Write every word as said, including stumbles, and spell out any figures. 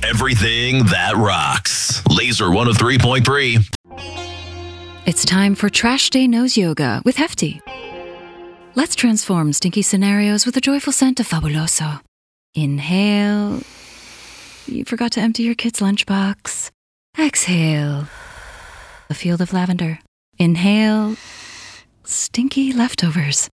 everything that rocks. Laser one oh three point three. It's time for Trash Day Nose Yoga with Hefty. Let's transform stinky scenarios with a joyful scent of Fabuloso. Inhale. You forgot to empty your kid's lunchbox. Exhale. A field of lavender. Inhale. Stinky leftovers.